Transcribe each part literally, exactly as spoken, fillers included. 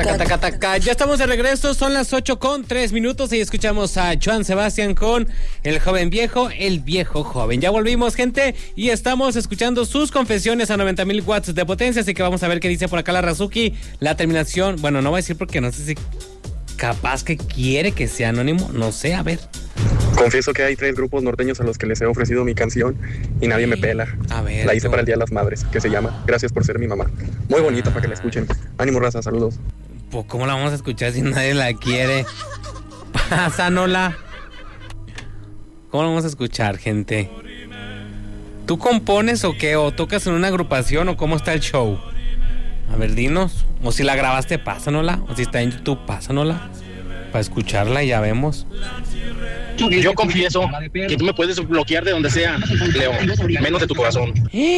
taca, taca, taca. Ya estamos de regreso, son las ocho con tres minutos y escuchamos a Joan Sebastián con El Joven Viejo, el Viejo Joven. Ya volvimos, gente, y estamos escuchando sus confesiones a noventa mil watts de potencia, así que vamos a ver qué dice por acá la Razuki. La terminación, bueno, no voy a decir porque no sé si capaz que quiere que sea anónimo, no sé, a ver. Confieso que hay tres grupos norteños a los que les he ofrecido mi canción y nadie me pela. A ver. La hice ¿cómo? para el Día de las Madres, que se llama Gracias por ser mi mamá. Muy bonita ah. para que la escuchen. Ánimo, raza, saludos. Pues, ¿cómo la vamos a escuchar si nadie la quiere? Pásanola. ¿Cómo la vamos a escuchar, gente? ¿Tú compones o qué? ¿O tocas en una agrupación o cómo está el show? A ver, dinos. O si la grabaste, pásanola. O si está en YouTube, pásanola. Para escucharla y ya vemos. Yo confieso que tú me puedes bloquear de donde sea, Leo, menos de tu corazón.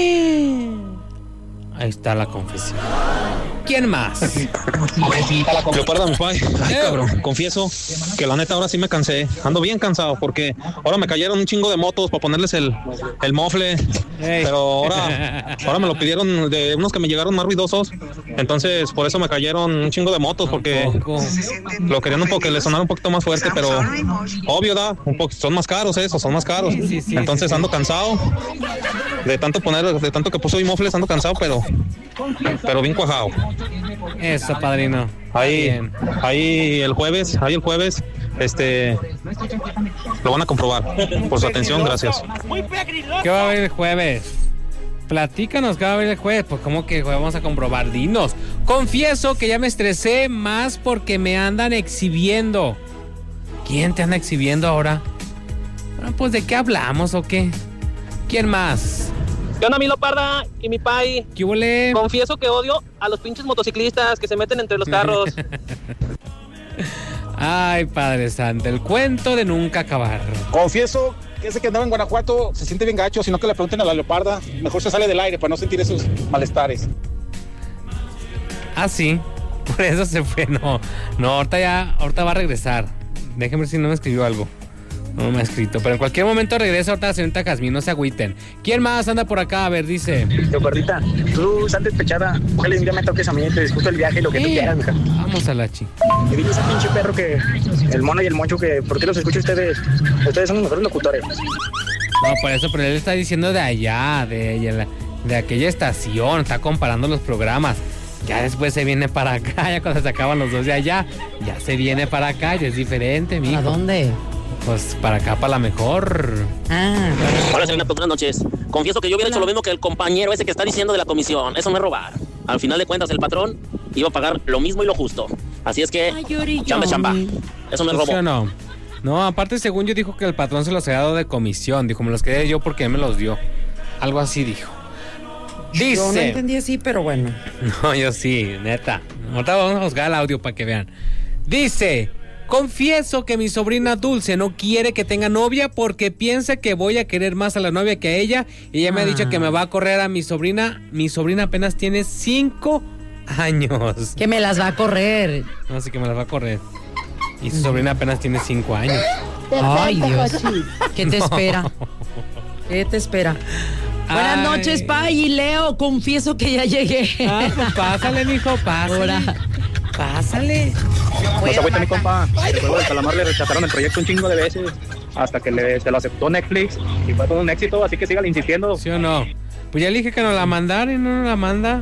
Ahí está la confesión. ¿Quién más? Leopardo, mi pai. Ay, cabrón, confieso que la neta ahora sí me cansé. Ando bien cansado porque ahora me cayeron un chingo de motos para ponerles el, el mofle. Hey. Pero ahora, ahora me lo pidieron de unos que me llegaron más ruidosos. Entonces, por eso me cayeron un chingo de motos porque lo querían un poco que le sonara un poquito más fuerte, pero obvio, da, un poco, son más caros esos, son más caros. Sí, sí, sí, Entonces sí, ando sí. cansado de tanto poner, de tanto que puso mi mofles, ando cansado, pero pero bien cuajado. Eso, padrino. Ahí, bien. ahí el jueves, ahí el jueves, este, lo van a comprobar. Por su atención, gracias. ¿Qué va a haber el jueves? Platícanos qué va a haber el jueves. Pues, ¿cómo que vamos a comprobar? Dinos. Confieso que ya me estresé más porque me andan exhibiendo. ¿Quién te anda exhibiendo ahora? Ah, pues, ¿de qué hablamos o qué? ¿Quién más? ¿Qué onda, mi Leoparda y mi pai? ¿Qué huele? Confieso que odio a los pinches motociclistas que se meten entre los carros. Ay, Padre Santo, el cuento de nunca acabar. Confieso que ese que andaba en Guanajuato se siente bien gacho, sino que le pregunten a la Leoparda. Mejor se sale del aire para no sentir esos malestares. Ah, sí, por eso se fue. No, no, ahorita ya, ahorita va a regresar. Déjenme ver si no me escribió algo. No me ha escrito, pero en cualquier momento regresa ahorita la señorita Jazmín, no se agüiten. ¿Quién más anda por acá? A ver, dice. Leopardita, tú estás despechada. Ojalá un día me toques a mí, te discuto el viaje, lo que eh, tú quieras, mija. Vamos a la chi. Y dile a ese pinche perro que el mono y el moncho que, ¿por qué los escucha ustedes? Ustedes son los mejores locutores. No, por eso, pero él está diciendo de allá, de, de, de aquella estación, está comparando los programas. Ya después se viene para acá, ya cuando se acaban los dos de allá, ya se viene para acá, ya es diferente, mijo. ¿A dónde? Pues para acá, para la mejor. Ah. Hola, señora, buenas noches. Confieso que yo hubiera Hola. hecho lo mismo que el compañero ese que está diciendo de la comisión. Eso no es robar. Al final de cuentas, el patrón iba a pagar lo mismo y lo justo. Así es que, Ay, chamba, chamba. Eso no es robo. ¿Sí o no? No, aparte, según yo, dijo que el patrón se los había dado de comisión. Dijo, me los quedé yo porque él me los dio. Algo así dijo. Dice. Yo no entendí así, pero bueno. No, yo sí, neta. Ahorita vamos a juzgar el audio para que vean. Dice, confieso que mi sobrina Dulce no quiere que tenga novia porque piensa que voy a querer más a la novia que a ella. Y ella ah. me ha dicho que me va a correr a mi sobrina. Mi sobrina apenas tiene cinco años. Que me las va a correr. No, sí que me las va a correr. Y su sobrina apenas tiene cinco años. Ay, Dios. ¿Qué te no. espera? ¿Qué te espera? Buenas Ay. noches, Pai y Leo. Confieso que ya llegué. Ah, pues pásale, mijo, pásale. Ahora. Pásale. No se agüita, mi compa. Recuerdo del Calamar le rechazaron el proyecto un chingo de veces hasta que le, se lo aceptó Netflix y fue todo un éxito, así que sígale insistiendo. ¿Sí o no? Pues ya le dije que nos la mandara y no nos la manda.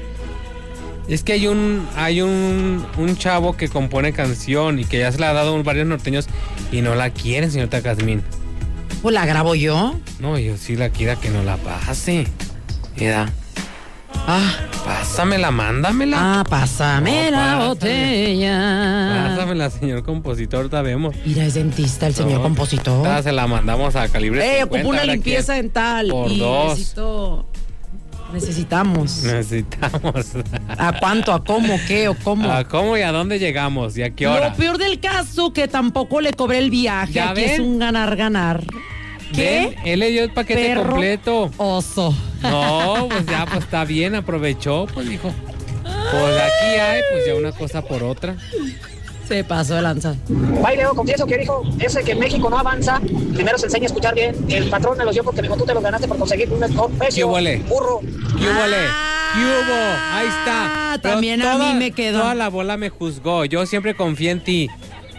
Es que hay un hay un, un chavo que compone canción y que ya se la ha dado a varios norteños y no la quieren, señorita Jazmín. ¿Pues la grabo yo? No, yo sí la quiero que no la pase. Mira. Ah, pásamela, mándamela. Ah, pásame no, la pásame. botella. Pásamela, señor compositor, ahorita vemos. Mira, es dentista el señor no, compositor. Ahora se la mandamos a calibre Eh, ocupo una limpieza dental. Por y dos. Necesito... Necesitamos. Necesitamos. ¿A cuánto? ¿A cómo? ¿Qué? ¿O cómo? ¿A cómo y a dónde llegamos? ¿Y a qué hora? Lo peor del caso, que tampoco le cobré el viaje. Aquí ven? Es un ganar-ganar. ¿Qué? ¿Ven? Él le dio el paquete Perro completo. Oso. No, pues ya, pues está bien, aprovechó, pues dijo. Pues aquí hay, pues ya una cosa por otra. Se pasó de lanza. Bye, Leo, confieso que dijo ese que México no avanza. Primero se enseña a escuchar bien. El patrón me los dio porque me dijo, tú te los ganaste por conseguir un mejor precio. ¿Qué huele? Burro. ¿Qué huele? Ah, ¿Qué hubo? Ahí está. Ah, también a mí me quedó. Toda la bola me juzgó. Yo siempre confié en ti.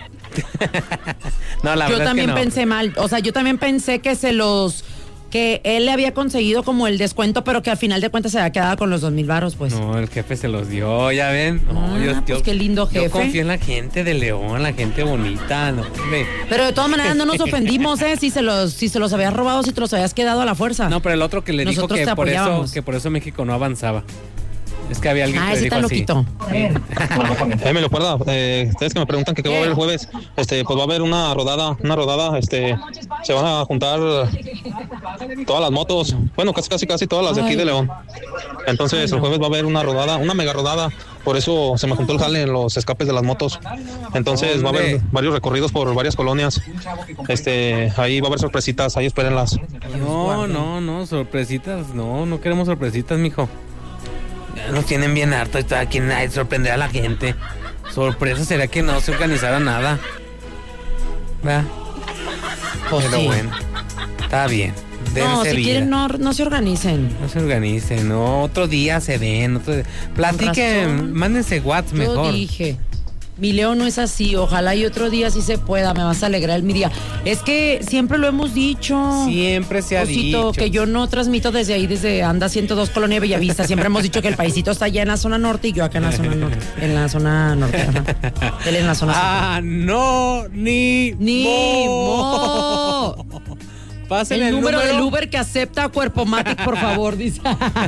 No, la yo verdad también es que no. pensé mal. O sea, yo también pensé que se los... que él le había conseguido como el descuento, pero que al final de cuentas se había quedado con los dos mil varos, pues. No, el jefe se los dio, ya ven. No, Ah, yo, pues yo- qué lindo jefe. Yo confío en la gente de León, la gente bonita. No, hombre. Pero de todas maneras no nos ofendimos, ¿eh? Si se los, si se los habías robado, si te los habías quedado a la fuerza. No, pero el otro que le Nosotros dijo te que por, eso, apoyábamos. que por eso México no avanzaba. Es que había alguien Ah, que le ese dijo está así. loquito. Eh, me lo acuerda, eh, ustedes que me preguntan que qué va a haber el jueves, este, pues va a haber una rodada, una rodada, este, se van a juntar todas las motos, bueno, casi casi casi todas las de aquí de León. Entonces el jueves va a haber una rodada, una mega rodada, por eso se me juntó el jale en los escapes de las motos. Entonces va a haber varios recorridos por varias colonias. Este, ahí va a haber sorpresitas, ahí espérenlas. No, no, no, sorpresitas, no, no queremos sorpresitas, mijo. Ya nos tienen bien hartos y todo aquí nadie sorprender a la gente. Sorpresa sería que no se organizara nada. ¿Verdad? Pues Pero sí. bueno, está bien. No, dense si vida. quieren no, no se organicen. No se organicen, no, otro día se ven, otro día. Platiquen, razón. mándense WhatsApp Yo mejor. dije, mi Leo no es así, ojalá y otro día sí se pueda, me vas a alegrar mi día. Es que siempre lo hemos dicho. Siempre se ha Osito, dicho. que yo no transmito desde ahí, desde Anda ciento dos Colonia Bellavista. Siempre hemos dicho que el paisito está allá en la zona norte y yo acá en la zona norte. En la zona norte, ajá. Él en la zona sur. Ah, no, ni Ni mo. mo. Pasen El, el, número, número del Uber que acepta Cuerpomatic, por favor, dice.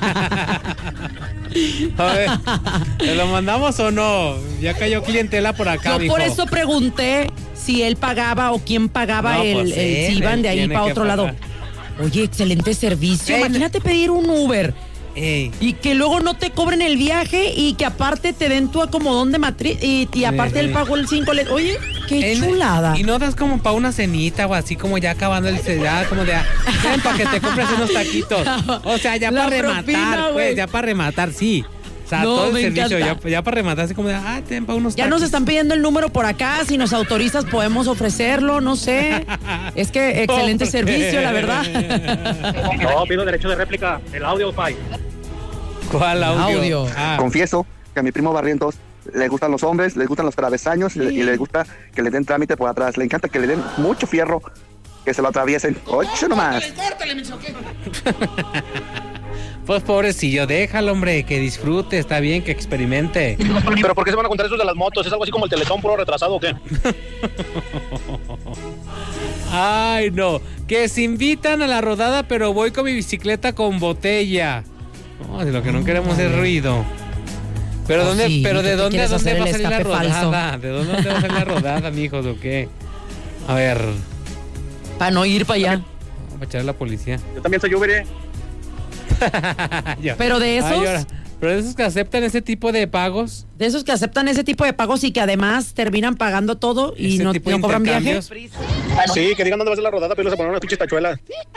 A ver, ¿te lo mandamos o no? Ya cayó clientela por acá, Yo mijo. por eso pregunté si él pagaba o quién pagaba No, el, pues el- él, si iban él de ahí tiene para que otro lado. pagar. Oye, excelente servicio. Ey, Imagínate pedir un Uber Ey, y que luego no te cobren el viaje y que aparte te den tu acomodón de matriz y, y aparte sí. él pagó el cinco. Le... Oye, qué en- chulada. Y no das como para una cenita o así como ya acabando el ya como de ven para que te compres unos taquitos. O sea, ya La para rematar, propina, pues, güey. ya para rematar, sí. O sea, No, todo el me servicio, ya, encanta. ya para rematar, así como de, ah, ten para unos Ya taquis. nos están pidiendo el número por acá, si nos autorizas podemos ofrecerlo, no sé. Es que excelente ¿Por qué? servicio, la verdad. No, pido derecho de réplica, el audio, Pai. ¿Cuál audio? Audio. Ah, Confieso que a mi primo Barrientos le gustan los hombres, le gustan los travesaños y, le- y le gusta que le den trámite por atrás. Le encanta que le den mucho fierro, que se lo atraviesen. Ocho nomás. pues pobrecillo, déjalo, hombre, que disfrute, está bien, que experimente. ¿Pero por qué se van a contar esos de las motos? ¿Es algo así como el Teletón puro retrasado o qué? Ay, no, que se invitan a la rodada, pero voy con mi bicicleta con botella. No, si lo que no queremos es ruido. Pero Oh, dónde, sí, pero que de te dónde a quieres dónde hacer va a el salir la escape falso. rodada? ¿De dónde, dónde va a salir la rodada, mijos, o qué? A ver, Para no ir para allá. vamos a echar a la policía. Yo también soy Uber, ¿eh? Ya. Pero de esos, Ay, ahora, pero de esos que aceptan ese tipo de pagos. de esos que aceptan ese tipo de pagos y que además terminan pagando todo y ese no, tipo de no cobran viaje. intercambios. Sí, que digan dónde va a ser la rodada, pero se ponen unas pinches tachuelas.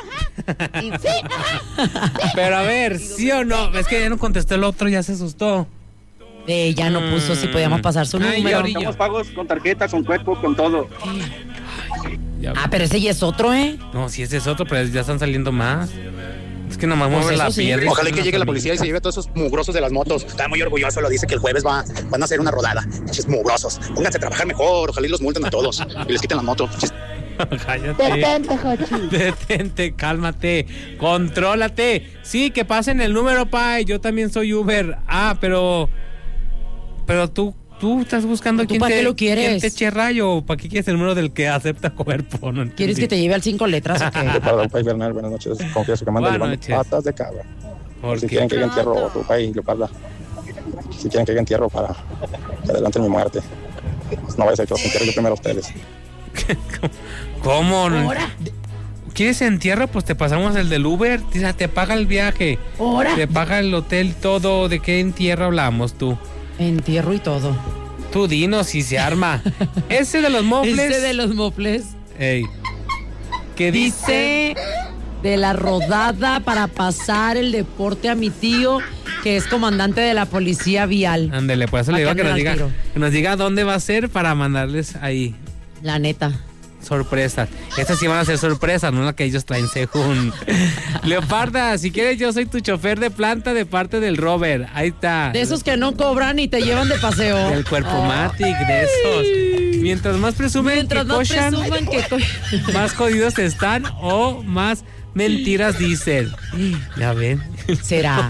Pero a ver, ¿sí o no? Es que ya no contestó el otro, ya se asustó. Eh, ya no puso si podíamos pasar su Ay, número. Yori. Estamos pagos con tarjeta, con cuerpo, con todo. Ya- Ah, pero ese ya es otro, ¿eh? No, si ese es otro, pero ya están saliendo más. Es que nomás Pues mueve eso la sí. piedra. Ojalá y que llegue la policía y se lleve a todos esos mugrosos de las motos. Está muy orgulloso, lo dice que el jueves va, van a hacer una rodada. Pinches mugrosos. Pónganse a trabajar mejor, ojalá y los multen a todos. Y les quiten las motos. Pinches. Cállate. Detente, Jochi. Detente, cálmate, contrólate. Sí, que pasen el número, Pai. Yo también soy Uber. Ah, pero. Pero tú, tú estás buscando ¿Tú quién para te, qué lo quieres? quién te eche rayo. ¿Para qué quieres el número del que acepta cuerpo? No entendí. ¿Quieres que te lleve al cinco letras o qué? Para don Pai Bernal, buenas noches. Confieso que manda Buenas llevando noches. patas de cabra. ¿Por Si qué? quieren que yo entierro tu Pai, Leoparda. Si quieren que yo entierro para que adelanten mi muerte. Pues no vaya a ser que los entierre yo primero a ustedes. ¿Cómo? ¿Quieres entierro? Pues te pasamos el del Uber. Te, te paga el viaje. Ahora. Te paga el hotel, todo. ¿De qué entierro hablamos tú? Entierro y todo. Tú dinos si se arma. Ese de los mofles. Ese de los mofles. Ey. ¿Qué dice? Dice de la rodada para pasar el deporte a mi tío, que es comandante de la policía vial. Ándele, pues eso le digo Acá que en nos el diga, Altiro. que nos diga dónde va a ser para mandarles ahí. La neta. sorpresas. Estas sí van a ser sorpresas, no las que ellos traen según. Leoparda, si quieres yo soy tu chofer de planta de parte del Robert. Ahí está. De esos que no cobran y te llevan de paseo. El Cuerpomatic, oh. de esos. Mientras más presumen Mientras que más cochan, presuman que co- más jodidos están o más mentiras dicen. Ya ven. ¿Será?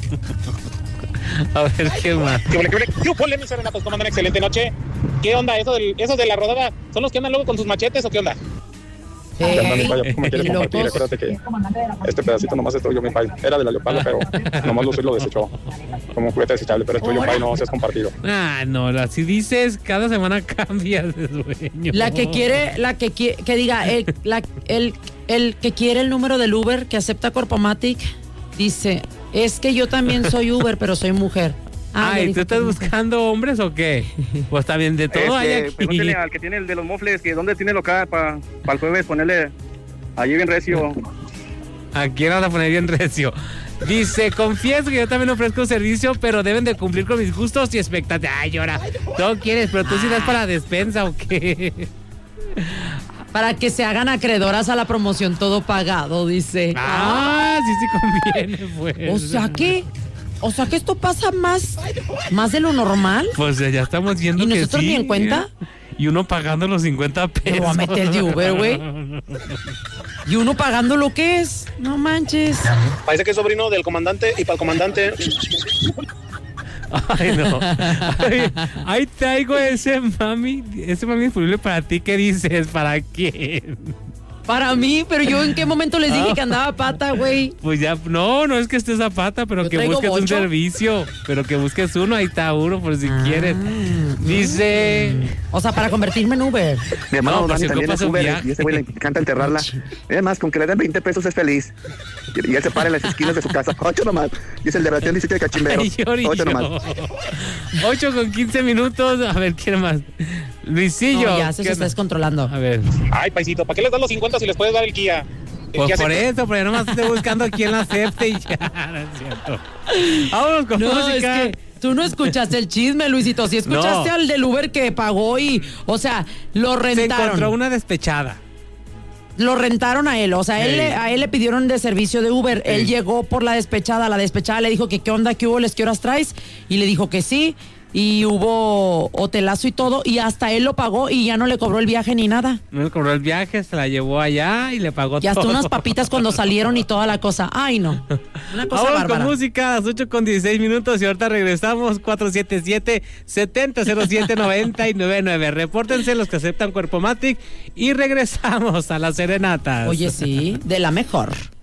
A ver, ¿qué más? ¿Qué ponle, mis serenatos? ¿Cómo andan? Excelente noche. ¿Qué onda? ¿Eso del, ¿Esos de la rodada son los que andan luego con sus machetes o qué onda? Eh, mi pay, ¿cómo me quieres compartir? Acuérdate que este pedacito nomás es tuyo, mi pay. Era de la Leoparda, pero nomás Lucir lo desechó como un juguete desechable, pero es tuyo, pay, no seas compartido. Ah, no, así dices, cada semana cambias de dueño. La que quiere, la que quiere, que diga, el, la, el, el que quiere el número del Uber, que acepta Corpomatic, dice, es que yo también soy Uber, pero soy mujer. Ah, Ay, ¿tú estás buscando hombres o qué? Pues también de todo este, hay aquí. Pregúntele al que tiene el de los mofles, que dónde tiene local para pa el jueves, ponerle allí bien recio. ¿A quién vas a poner bien recio? Dice, confieso que yo también ofrezco servicio, pero deben de cumplir con mis gustos y expectativas. Ay, ahora, tú quieres, pero tú sí das para despensa o qué. Para que se hagan acreedoras a la promoción todo pagado, dice. Ah, sí, sí conviene, pues. O sea que, o sea que esto pasa más, más de lo normal. Pues ya estamos viendo que sí. ¿Y nosotros ni en cuenta? Y uno pagando los cincuenta pesos. Me voy a meter de Uber, güey. Y uno pagando lo que es. No manches. Parece que es sobrino del comandante y para el comandante. Ay, no. Ay, ahí traigo ese mami, ese mami disponible para ti. ¿Qué dices? ¿Para quién? Para mí, pero yo en qué momento les dije que andaba pata, güey. Pues ya, no, no es que estés a pata, pero yo que busques bocho. Un servicio, pero que busques uno, ahí está uno, por si ah, quieres. Dice... O sea, para convertirme en Uber. Mi hermano no, Dani si también es Uber y ese güey le encanta enterrarla. Además, con que le den veinte pesos es feliz. Y él se para en las esquinas de su casa. Ocho nomás. Y es el de Versión diecisiete de Cachimbero. Ay, Ocho nomás. Ocho con quince minutos. A ver, ¿quién más? Luisillo. No, ya se, se está descontrolando. A ver. Ay, paisito, ¿para qué les das los cincuenta si les puedes dar el Kia? El pues Kia por acepta. eso, pero yo nomás estoy buscando a quién la acepte y ya, no es cierto. Vámonos con no, música. Es que tú no escuchaste el chisme, Luisito. Si escuchaste no. al del Uber que pagó y, o sea, lo rentaron. Se encontró una despechada. Lo rentaron a él, o sea, sí. él, a él le pidieron de servicio de Uber. Sí. Él llegó por la despechada, la despechada le dijo que qué onda, qué hubo, les qué horas traes. Y le dijo que sí. Y hubo hotelazo y todo, y hasta él lo pagó y ya no le cobró el viaje ni nada. No le cobró el viaje, se la llevó allá y le pagó y todo. Y hasta unas papitas cuando salieron y toda la cosa. Ay, no. Una cosa Vamos bárbara. Con música, a las ocho con dieciséis minutos y ahorita regresamos. Cuatro siete siete, siete cero cero siete, nueve nueve nueve. Repórtense los que aceptan Cuerpomatic y regresamos a las serenatas. Oye, sí, de la mejor.